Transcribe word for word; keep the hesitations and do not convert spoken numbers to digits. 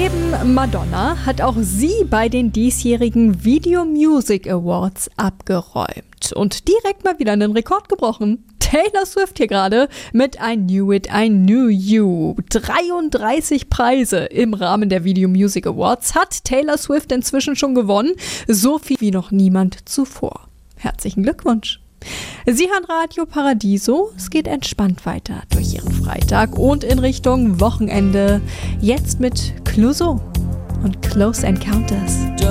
Neben Madonna hat auch sie bei den diesjährigen Video Music Awards abgeräumt und direkt mal wieder einen Rekord gebrochen. Taylor Swift hier gerade mit I Knew It, I Knew You. dreiunddreißig Preise im Rahmen der Video Music Awards hat Taylor Swift inzwischen schon gewonnen. So viel wie noch niemand zuvor. Herzlichen Glückwunsch. Sie hören Radio Paradiso. Es geht entspannt weiter durch Ihren Freitag und in Richtung Wochenende. Jetzt mit Clouseau und Close Encounters.